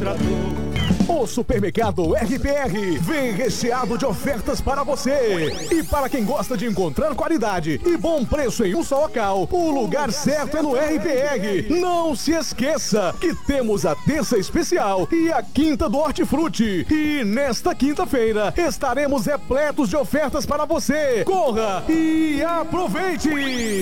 trator. O supermercado RPR vem recheado de ofertas para você. E para quem gosta de encontrar qualidade e bom preço em um só local, o lugar certo é no RPR. Não se esqueça que temos a terça especial e a quinta do Hortifruti. E nesta quinta-feira estaremos repletos de ofertas para você. Corra e aproveite!